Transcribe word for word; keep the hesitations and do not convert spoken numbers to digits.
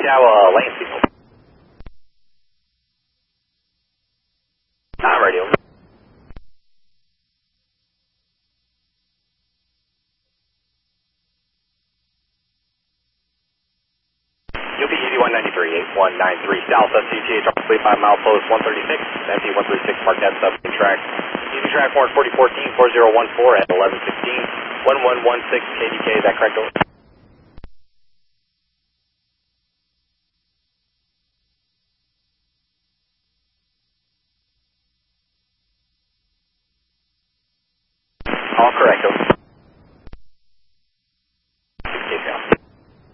Tower, lane signal. I'm ready, over. U P E D one ninety-three, eight one nine three South, S C T H, roughly five mile post one thirty-six, M P one thirty-six, mark that sub track. Easy track one forty fourteen, four zero one four at eleven sixteen, one one one six K D K, is that correct, over? All correct, over.